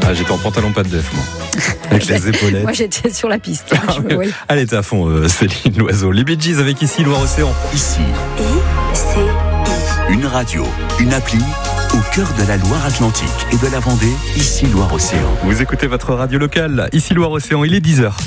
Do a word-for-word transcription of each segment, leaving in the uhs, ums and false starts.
Ah, j'étais en pantalon pas de def, moi. Avec les épaulettes. Moi, j'étais sur la piste. Ah, je, oui. Allez, t'es à fond, euh, Céline Loiseau. Les Bee Gees avec ici Loire-Océan. Ici, I, C, I. une radio, une appli au cœur de la Loire-Atlantique et de la Vendée. Ici Loire-Océan. Vous écoutez votre radio locale. Ici Loire-Océan, il est dix heures.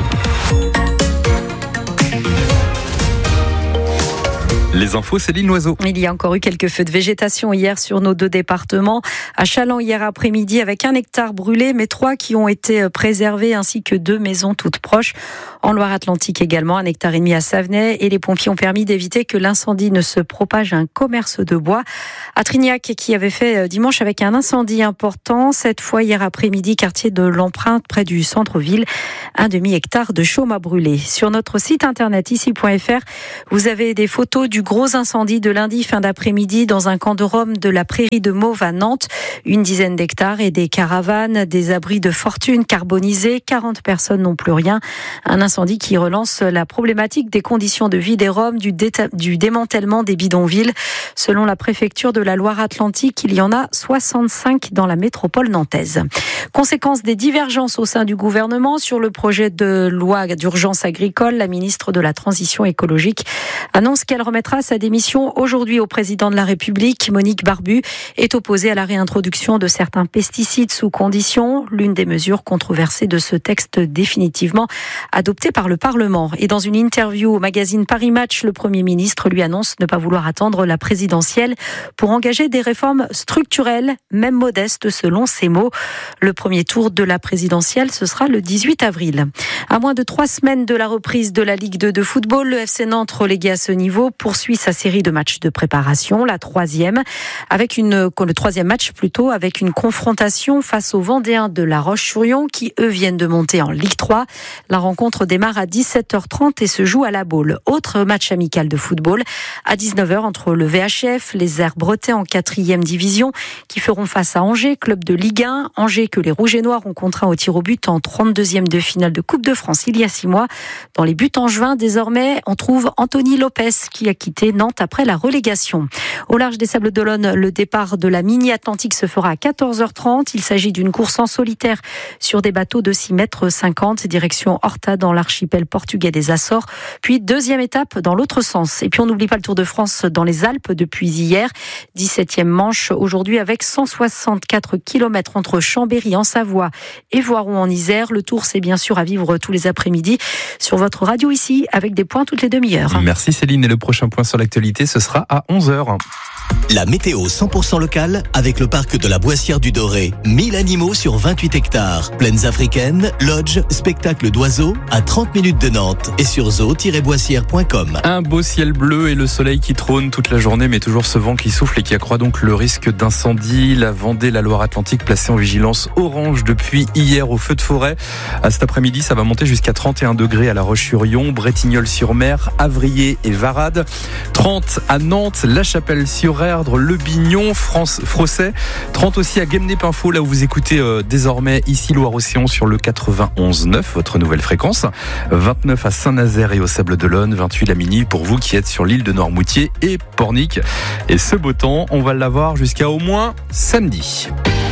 Les infos, Céline Loiseau. Il y a encore eu quelques feux de végétation hier sur nos deux départements. À Challans hier après-midi avec un hectare brûlé, mais trois qui ont été préservés ainsi que deux maisons toutes proches. En Loire-Atlantique également, un hectare et demi à Savenay et les pompiers ont permis d'éviter que l'incendie ne se propage à un commerce de bois. À Trignac, qui avait fait dimanche avec un incendie important, cette fois hier après-midi, quartier de l'Empreinte près du centre-ville. Un demi-hectare de chaume à brûler. Sur notre site internet ici point f r, vous avez des photos du gros incendie de lundi fin d'après-midi dans un camp de Rome de la Prairie de Mauve à Nantes. Une dizaine d'hectares et des caravanes, des abris de fortune carbonisés. quarante personnes n'ont plus rien. Un incendie qui relance la problématique des conditions de vie des Roms, du, dé- du démantèlement des bidonvilles. Selon la préfecture de la Loire-Atlantique, il y en a soixante-cinq dans la métropole nantaise. Conséquence des divergences au sein du gouvernement sur le projet de loi d'urgence agricole, la ministre de la Transition écologique annonce qu'elle remettra sa démission aujourd'hui au président de la République. Monique Barbu est opposée à la réintroduction de certains pesticides sous condition, l'une des mesures controversées de ce texte définitivement adopté par le Parlement. Et dans une interview au magazine Paris Match, le Premier ministre lui annonce ne pas vouloir attendre la présidentielle pour engager des réformes structurelles, même modestes selon ses mots. Le premier tour de la présidentielle, ce sera le dix-huit avril. À moins de trois semaines de la reprise de la Ligue deux de football, le F C Nantes, relégué à ce niveau, poursuit sa série de matchs de préparation, la troisième, avec une, le troisième match plutôt, avec une confrontation face aux Vendéens de La Roche-sur-Yon qui, eux, viennent de monter en Ligue trois. La rencontre démarre à dix-sept heures trente et se joue à la Baule. Autre match amical de football, à dix-neuf heures entre le V H F, les Airs Bretets en quatrième division, qui feront face à Angers, club de Ligue un. Angers que les Rouges et Noirs ont contraint au tir au but en trente-deuxième de finale de Coupe de France il y a six mois. Dans les buts angevins, désormais, on trouve Anthony Lopez qui a quitté Nantes après la relégation. Au large des Sables d'Olonne, le départ de la Mini Atlantique se fera à quatorze heures trente. Il s'agit d'une course en solitaire sur des bateaux de six mètres cinquante, direction Horta dans l'archipel portugais des Açores. Puis deuxième étape dans l'autre sens. Et puis on n'oublie pas le Tour de France dans les Alpes depuis hier. dix-septième manche aujourd'hui avec cent soixante-quatre kilomètres entre Chambéry en Savoie et Voiron en Isère. Le Tour, c'est bien sûr à vivre tous les après-midi sur votre radio ici avec des points toutes les demi-heures. Merci Céline. Et le prochain point sur l'actualité, ce sera à onze heures. La météo cent pour cent locale avec le parc de la Boissière du Doré. mille animaux sur vingt-huit hectares. Plaines africaines, lodge, spectacle d'oiseaux à trente minutes de Nantes et sur zoo tiret boissière point com. Un beau ciel bleu et le soleil qui trône toute la journée, mais toujours ce vent qui souffle et qui accroît donc le risque d'incendie. La Vendée, la Loire-Atlantique placée en vigilance orange depuis hier au feu de forêt. À cet après-midi, ça va monter jusqu'à trente et un degrés à La Roche-sur-Yon, Bretignolles-sur-Mer, Avrier et Varades. trente à Nantes, La Chapelle-sur-Erdre, Le Bignon, France, Frosset. trente aussi à Guémené-Pinfo, là où vous écoutez euh, désormais ici Loire-Océan sur le quatre-vingt-onze neuf, votre nouvelle fréquence. vingt-neuf à Saint-Nazaire et au Sable d'Olonne, vingt-huit la Mini pour vous qui êtes sur l'île de Noirmoutier et Pornic. Et ce beau temps, on va l'avoir jusqu'à au moins samedi.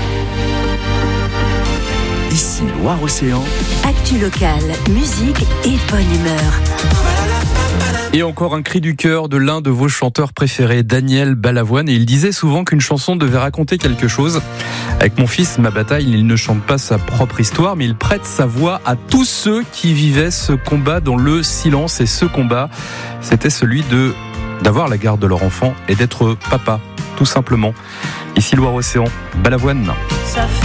Ici Loire-Océan. Actu locale, musique et bonne humeur. Et encore un cri du cœur de l'un de vos chanteurs préférés, Daniel Balavoine. Et il disait souvent qu'une chanson devait raconter quelque chose. Avec Mon fils, ma bataille, il ne chante pas sa propre histoire, mais il prête sa voix à tous ceux qui vivaient ce combat dans le silence. Et ce combat, c'était celui de d'avoir la garde de leur enfant et d'être papa, tout simplement. Ici Loire-Océan, Balavoine.